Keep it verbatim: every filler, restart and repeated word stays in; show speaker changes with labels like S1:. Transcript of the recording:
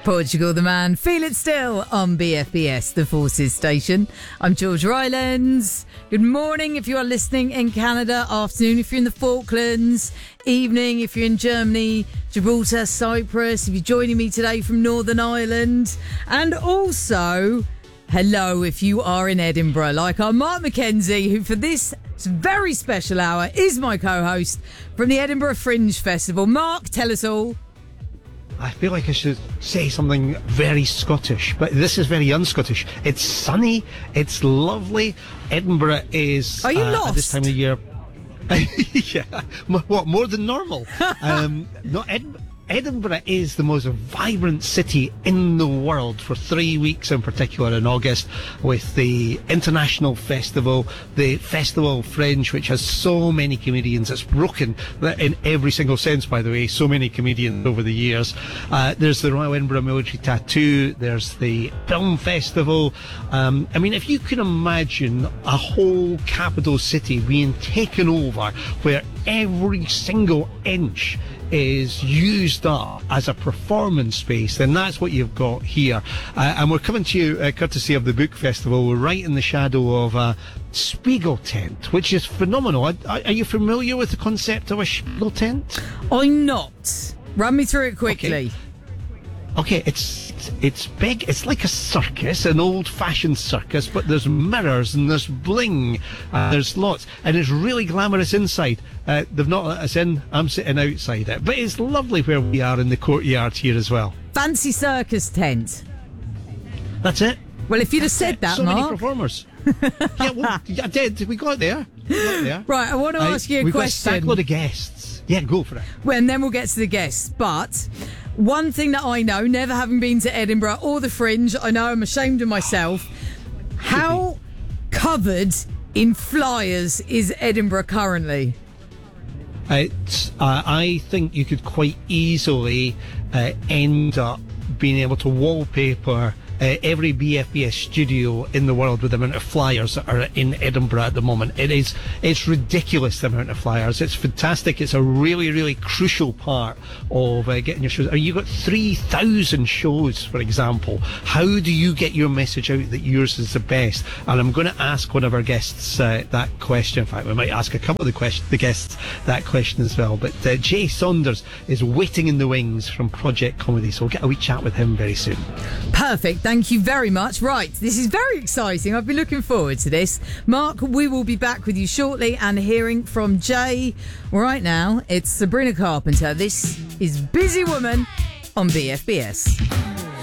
S1: Portugal the Man, Feel It Still on B F B S, the Forces Station. I'm George Rylands. Good morning if you are listening in Canada, afternoon if you're in the Falklands, evening if you're in Germany, Gibraltar, Cyprus, if you're joining me today from Northern Ireland, and also hello if you are in Edinburgh, like our Mark McKenzie, who for this very special hour is my co-host from the Edinburgh Fringe Festival. Mark, tell us all.
S2: I feel like I should say something very Scottish, but this is very un-Scottish. It's sunny, it's lovely. Edinburgh is...
S1: Are you
S2: uh,
S1: lost?
S2: At this time of year... yeah. What, more than normal? um, no, Ed- Edinburgh is the most vibrant city in the world for three weeks in particular in August, with the International Festival, the Festival Fringe, which has so many comedians. It's broken in every single sense, by the way, so many comedians over the years. Uh, there's the Royal Edinburgh Military Tattoo, there's the Film Festival. Um, I mean, if you can imagine a whole capital city being taken over where every single inch is used up as a performance space, then that's what you've got here. Uh, and we're coming to you uh, courtesy of the Book Festival. We're right in the shadow of a Spiegel tent, which is phenomenal. Are, are you familiar with the concept of a Spiegel tent?
S1: I'm not. Run me through it quickly.
S2: Okay. Okay, it's it's big. It's like a circus, an old-fashioned circus, but there's mirrors and there's bling, and there's lots, and it's really glamorous inside. Uh, they've not let us in. I'm sitting outside it, but it's lovely where we are in the courtyard here as well.
S1: Fancy circus tent.
S2: That's it.
S1: Well, if you'd have
S2: That's
S1: said
S2: it.
S1: that,
S2: so
S1: Mark.
S2: many performers. yeah, well, I did. We got there. We got there.
S1: Right, I want to ask you a
S2: we've
S1: question.
S2: We've got a stack load of guests. Yeah, go for it.
S1: Well, and then we'll get to the guests. But one thing that I know, never having been to Edinburgh or the Fringe, I know I'm ashamed of myself. How covered in flyers is Edinburgh currently?
S2: It's, uh, I think you could quite easily uh, end up being able to wallpaper Uh, every B F B S studio in the world with the amount of flyers that are in Edinburgh at the moment. It is, it's ridiculous, the amount of flyers. It's fantastic. It's a really, really crucial part of uh, getting your shows. I mean, you've got three thousand shows, for example. How do you get your message out that yours is the best? And I'm going to ask one of our guests uh, that question. In fact, we might ask a couple of the, question, the guests that question as well. But uh, Jay Saunders is waiting in the wings from Project Comedy, so we'll get a wee chat with him very soon.
S1: Perfect. Thank you very much. Right, this is very exciting. I've been looking forward to this. Mark, we will be back with you shortly and hearing from Jay. Right now, it's Sabrina Carpenter. This is Busy Woman on B F B S.